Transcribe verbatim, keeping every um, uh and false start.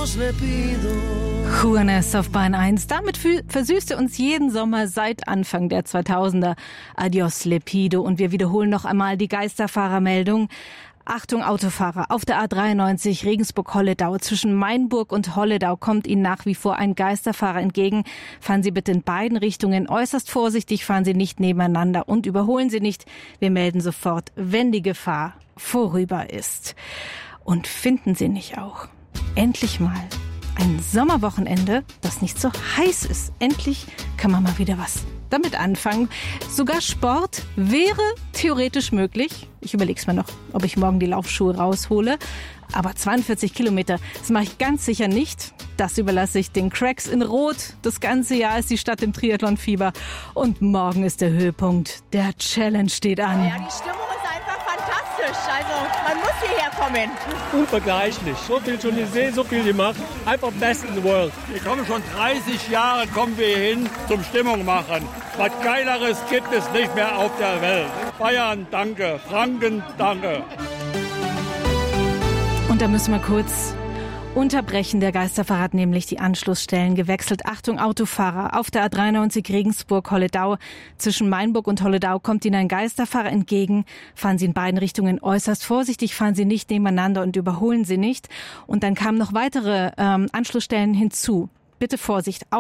Dios le pido. Juanes auf Bahn eins. Damit fü- versüßte uns jeden Sommer seit Anfang der zweitausender Adios Lepido. Und wir wiederholen noch einmal die Geisterfahrermeldung. Achtung Autofahrer, auf der A dreiundneunzig Regensburg-Holledau zwischen Mainburg und Holledau kommt Ihnen nach wie vor ein Geisterfahrer entgegen. Fahren Sie bitte in beiden Richtungen äußerst vorsichtig, fahren Sie nicht nebeneinander und überholen Sie nicht. Wir melden sofort, wenn die Gefahr vorüber ist. Und finden Sie nicht auch endlich mal ein Sommerwochenende, das nicht so heiß ist? Endlich kann man mal wieder was damit anfangen. Sogar Sport wäre theoretisch möglich. Ich überlege es mir noch, ob ich morgen die Laufschuhe raushole. Aber zweiundvierzig Kilometer, das mache ich ganz sicher nicht. Das überlasse ich den Cracks in Rot. Das ganze Jahr ist die Stadt im Triathlon-Fieber. Und morgen ist der Höhepunkt. Der Challenge steht an. Ja, die Stimmung ist einfach fantastisch. Also man muss hierher kommen. Unvergleichlich. So viel schon gesehen, so viel gemacht. Einfach best in the world. Wir kommen schon dreißig Jahre, kommen wir hin zum Stimmung machen. Was Geileres gibt es nicht mehr auf der Welt. Bayern, danke. Franken, danke. Und da müssen wir kurz unterbrechen. Der Geisterfahrer hat nämlich die Anschlussstellen gewechselt. Achtung Autofahrer, auf der A dreiundneunzig Regensburg-Holledau. Zwischen Mainburg und Holledau kommt Ihnen ein Geisterfahrer entgegen. Fahren Sie in beiden Richtungen äußerst vorsichtig, fahren Sie nicht nebeneinander und überholen Sie nicht. Und dann kamen noch weitere ähm, Anschlussstellen hinzu. Bitte Vorsicht, auch